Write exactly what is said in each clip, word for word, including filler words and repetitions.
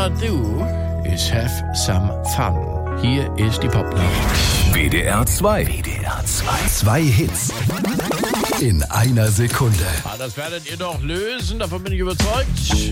Wanna Do is have some fun. Hier ist die Popnacht. W D R zwei. W D R zwei. Zwei Hits in einer Sekunde. Ah, das werdet ihr doch lösen, davon bin ich überzeugt.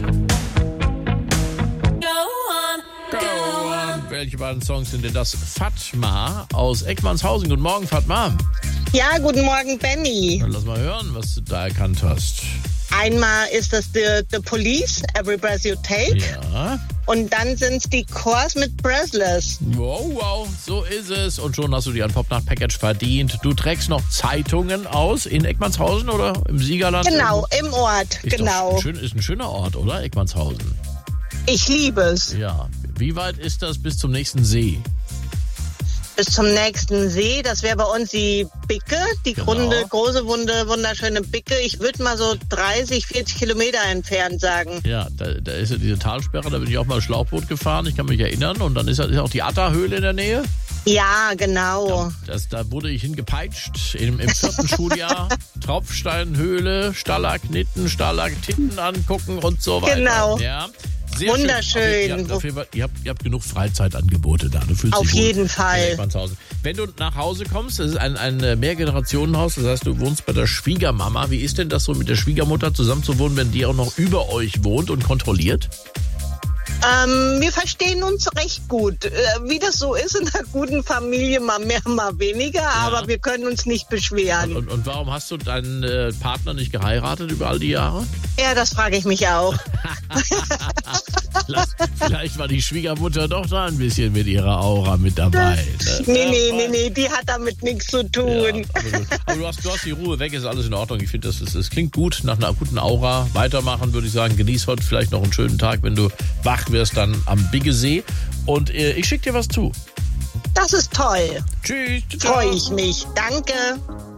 Go on. Welche beiden Songs sind denn das? Fatma aus Eckmannshausen. Guten Morgen, Fatma. Ja, guten Morgen, Benny. Dann lass mal hören, was du da erkannt hast. Einmal ist das The, the Police, Every Breath You Take. Ja. Und dann sind es die Chors mit Breathless. Wow, wow, so ist es. Und schon hast du dir ein Popnacht-Package verdient. Du trägst noch Zeitungen aus in Eckmannshausen oder im Siegerland? Genau, im Ort, ist genau. Doch schön, ist ein schöner Ort, oder? Eckmannshausen. Ich liebe es. Ja. Wie weit ist das bis zum nächsten See? Bis zum nächsten See, das wäre bei uns die Bicke, die Genau. Grunde, große, wunde, wunderschöne Bicke. Ich würde mal so dreißig, vierzig Kilometer entfernt sagen. Ja, da, da ist ja diese Talsperre, da bin ich auch mal Schlauchboot gefahren, ich kann mich erinnern. Und dann ist ja ist auch die Atta-Höhle in der Nähe. Ja, genau. Das, da wurde ich hingepeitscht im, im vierten Schuljahr. Tropfsteinhöhle, Stalagniten, Stalaktiten angucken und so weiter. Genau. Ja. Sehr Wunderschön. Schön. Ihr, habt, dafür, ihr, habt, ihr habt genug Freizeitangebote da. Du fühlst Auf dich wohl jeden in Fall. Eckmannshausen. Wenn du nach Hause kommst, das ist ein, ein Mehrgenerationenhaus, das heißt, du wohnst bei der Schwiegermama. Wie ist denn das so, mit der Schwiegermutter zusammen zu wohnen, wenn die auch noch über euch wohnt und kontrolliert? Ähm, wir verstehen uns recht gut. Äh, wie das so ist in einer guten Familie, mal mehr, mal weniger, ja. Aber wir können uns nicht beschweren. Und, und, und warum hast du deinen äh, Partner nicht geheiratet über all die Jahre? Ja, das frage ich mich auch. Vielleicht war die Schwiegermutter doch da ein bisschen mit ihrer Aura mit dabei. Ne? Nee, nee, nee, nee, die hat damit nichts zu tun. Ja, aber gut. Aber du hast, du hast die Ruhe weg, ist alles in Ordnung. Ich finde, das, ist, das klingt gut, nach einer guten Aura. Weitermachen, würde ich sagen. Genieß heute vielleicht noch einen schönen Tag, wenn du wach wirst dann am Biggesee. Und äh, ich schicke dir was zu. Das ist toll. Tschüss. Freue ich mich. Danke.